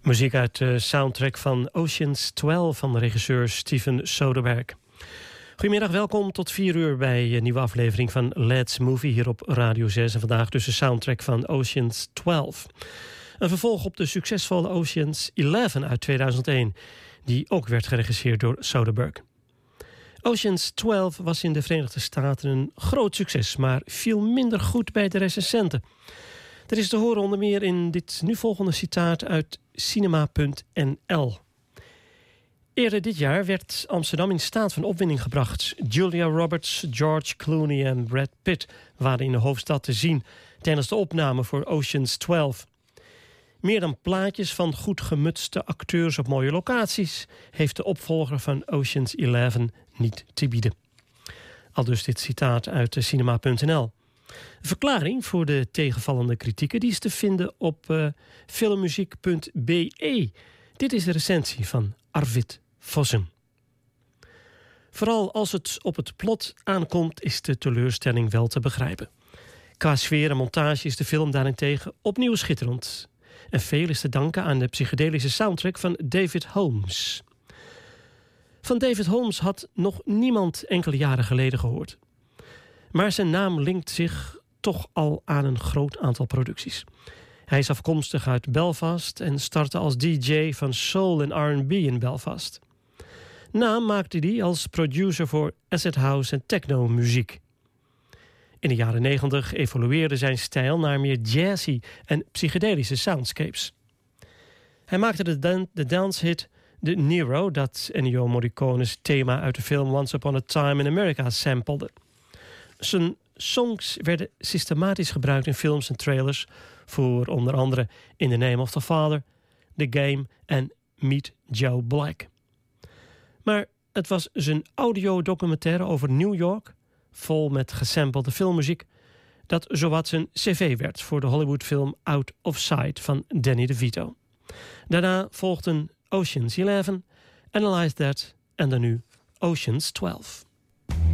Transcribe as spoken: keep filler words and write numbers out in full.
Muziek uit de soundtrack van Ocean's twaalf van de regisseur Steven Soderbergh. Goedemiddag, welkom tot vier uur bij een nieuwe aflevering van Let's Movie hier op Radio zes. En vandaag dus de soundtrack van Ocean's twaalf. Een vervolg op de succesvolle Ocean's elf uit tweeduizend één, die ook werd geregisseerd door Soderbergh. Ocean's twaalf was in de Verenigde Staten een groot succes, maar viel minder goed bij de recensenten. Dat is te horen onder meer in dit nu volgende citaat uit cinema punt n l. Eerder dit jaar werd Amsterdam in staat van opwinding gebracht. Julia Roberts, George Clooney en Brad Pitt waren in de hoofdstad te zien tijdens de opname voor Ocean's twaalf. Meer dan plaatjes van goed gemutste acteurs op mooie locaties heeft de opvolger van Ocean's elf niet te bieden. Aldus dit citaat uit cinema punt n l. Een verklaring voor de tegenvallende kritieken die is te vinden op uh, filmmuziek punt b e. Dit is de recensie van Arvid Vossen. Vooral als het op het plot aankomt is de teleurstelling wel te begrijpen. Qua sfeer en montage is de film daarentegen opnieuw schitterend. En veel is te danken aan de psychedelische soundtrack van David Holmes. Van David Holmes had nog niemand enkele jaren geleden gehoord. Maar zijn naam linkt zich toch al aan een groot aantal producties. Hij is afkomstig uit Belfast en startte als D J van soul en R en B in Belfast. Naam maakte hij als producer voor acid house en techno muziek. In de jaren negentig evolueerde zijn stijl naar meer jazzy en psychedelische soundscapes. Hij maakte de, dan- de dancehit The Nero, dat Ennio Morricone's thema uit de film Once Upon a Time in America samplede. Zijn songs werden systematisch gebruikt in films en trailers voor onder andere In the Name of the Father, The Game en Meet Joe Black. Maar het was zijn audiodocumentaire over New York, vol met gesampelde filmmuziek, dat zowat zijn cv werd voor de Hollywoodfilm Out of Sight van Danny DeVito. Daarna volgden Ocean's elf, Analyze That en dan nu Ocean's twaalf.